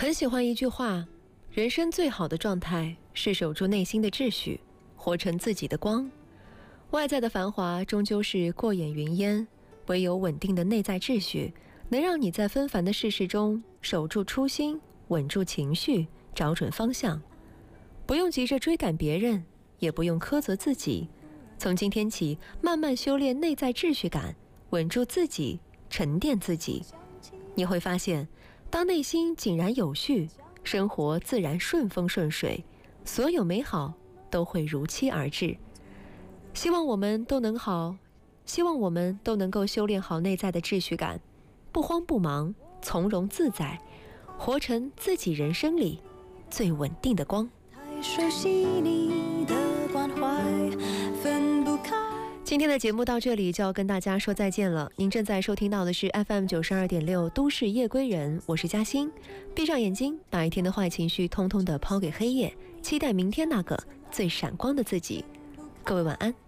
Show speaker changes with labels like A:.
A: 很喜欢一句话，人生最好的状态是守住内心的秩序，活成自己的光。外在的繁华终究是过眼云烟，唯有稳定的内在秩序，能让你在纷繁的世事中守住初心，稳住情绪，找准方向。不用急着追赶别人，也不用苛责自己，从今天起慢慢修炼内在秩序感，稳住自己，沉淀自己。你会发现，当内心井然有序，生活自然顺风顺水，所有美好都会如期而至。希望我们都能够修炼好内在的秩序感，不慌不忙，从容自在，活成自己人生里最稳定的光。
B: 太熟悉你的关怀，分不开。
A: 今天的节目到这里就要跟大家说再见了。您正在收听到的是 FM92.6 都市夜归人，我是嘉欣。闭上眼睛，把一天的坏情绪通通的抛给黑夜，期待明天那个最闪光的自己。各位晚安。